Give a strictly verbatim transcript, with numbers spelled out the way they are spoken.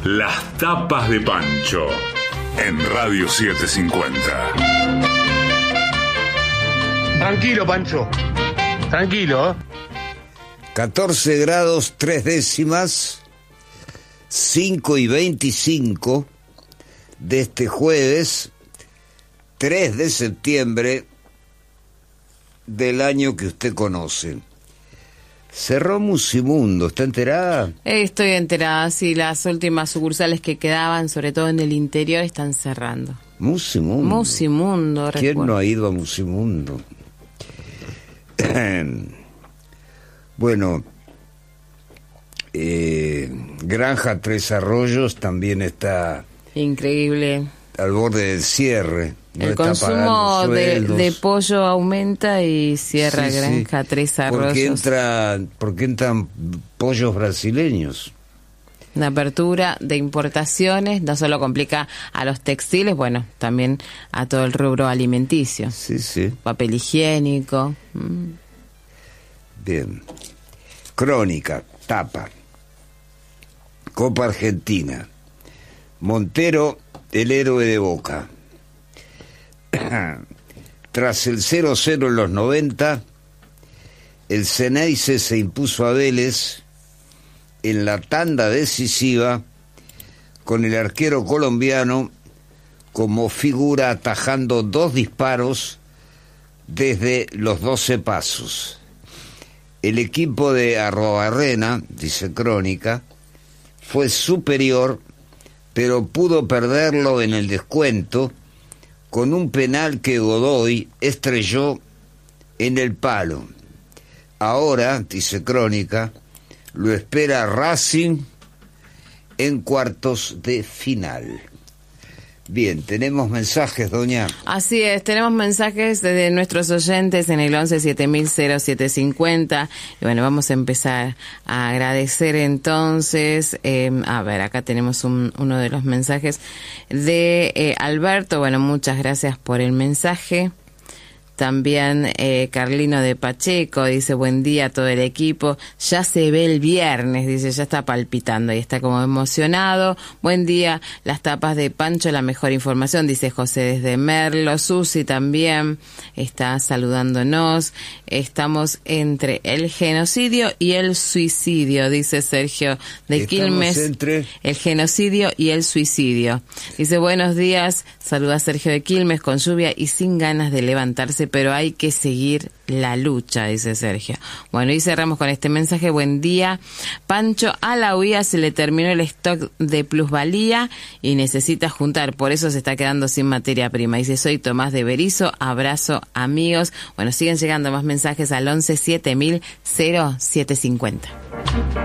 Las tapas de Pancho en Radio setecientos cincuenta. Tranquilo, Pancho. Tranquilo. catorce grados tres décimas, cinco y veinticinco de este jueves tres de septiembre del año que usted conoce. Cerró Musimundo, ¿está enterada? Estoy enterada, sí, las últimas sucursales que quedaban, sobre todo en el interior, están cerrando. Musimundo. Musimundo, ¿Quién recuerdo. no ha ido a Musimundo? Bueno, eh, Granja Tres Arroyos también está... Increíble. Al borde del cierre. No El está consumo de, de pollo aumenta y cierra Sí, Granja sí. Tres Arroyos. Porque entran, porque entran pollos brasileños. La apertura de importaciones no solo complica a los textiles, bueno, también a todo el rubro alimenticio. Sí, sí. Papel higiénico. Mm. Bien. Crónica, tapa. Copa Argentina. Montero, el héroe de Boca. Tras el cero cero en los noventa, el Ceneice se impuso a Vélez en la tanda decisiva con el arquero colombiano como figura atajando dos disparos desde los doce pasos. El equipo de Arrobarrena, dice Crónica, fue superior, pero pudo perderlo en el descuento con un penal que Godoy estrelló en el palo. Ahora, dice Crónica, lo espera Racing en cuartos de final. Bien, tenemos mensajes, doña. Así es, tenemos mensajes de nuestros oyentes en el once siete mil cero siete cincuenta. Y bueno, vamos a empezar a agradecer entonces. Eh, a ver, acá tenemos un, uno de los mensajes de eh, Alberto. Bueno, muchas gracias por el mensaje. También eh, Carlino de Pacheco dice, buen día a todo el equipo, ya se ve el viernes, dice, ya está palpitando y está como emocionado. Buen día, las tapas de Pancho, la mejor información, dice José desde Merlo. Susi también está saludándonos. Estamos entre el genocidio y el suicidio, dice Sergio de Estamos Quilmes. Entre... El genocidio y el suicidio. Dice, buenos días, saluda a Sergio de Quilmes con lluvia y sin ganas de levantarse, pero hay que seguir la lucha, dice Sergio. Bueno, y cerramos con este mensaje. Buen día. Pancho, a la U I A se le terminó el stock de plusvalía y necesita juntar, por eso se está quedando sin materia prima. Dice, soy Tomás de Berizo, abrazo amigos. Bueno, siguen llegando más mensajes al once siete mil cero siete cincuenta.